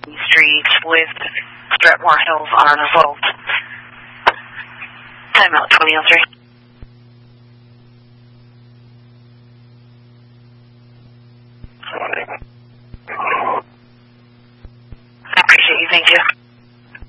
Street with Stratmore Hills on Volt. Timeout 2003.